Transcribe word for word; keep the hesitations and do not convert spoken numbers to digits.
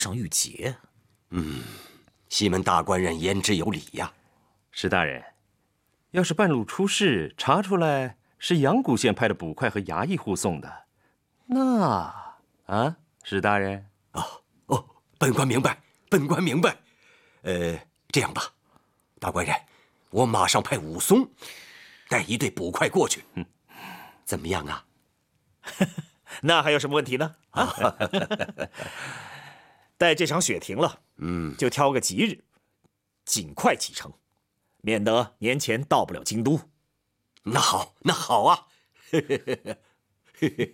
上玉洁。 嗯，西门大官人言之有理呀。 石大人，要是半路出事，查出来是阳谷县派的捕快和衙役护送的，那啊，石大人。 哦哦，本官明白，本官明白。呃，这样吧，大官人，我马上派武松带一队捕快过去，嗯，怎么样啊？ 那还有什么问题呢？啊，待这场雪停了，嗯，就挑个吉日，尽快启程，免得年前到不了京都。 那好，那好啊。